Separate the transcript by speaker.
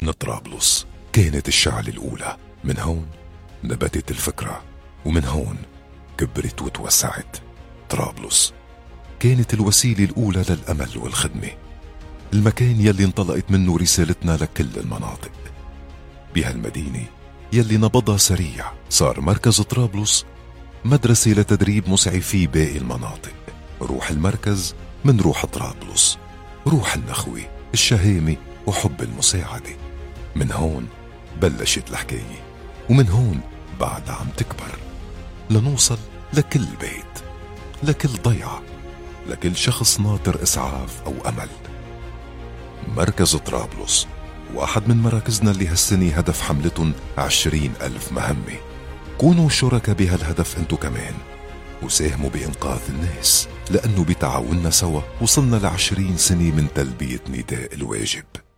Speaker 1: من طرابلس كانت الشعلة الأولى. من هون نبتت الفكرة، ومن هون كبرت وتوسعت. طرابلس كانت الوسيلة الأولى للأمل والخدمة، المكان يلي انطلقت منه رسالتنا لكل المناطق. بهالمدينة يلي نبضها سريع صار مركز طرابلس مدرسة لتدريب مسعفي باقي المناطق. روح المركز من روح طرابلس، روح النخوة، الشهامة وحب المساعدة. من هون بلشت الحكاية، ومن هون بعد عم تكبر لنوصل لكل بيت، لكل ضيعة، لكل شخص ناطر إسعاف أو أمل. مركز طرابلس واحد من مراكزنا اللي هالسنة هدف حملتهم 20,000 مهمة. كونوا شركاء بهالهدف انتو كمان، وساهموا بإنقاذ الناس، لأنه بتعاوننا سوا وصلنا ل20 سنة من تلبية نداء الواجب.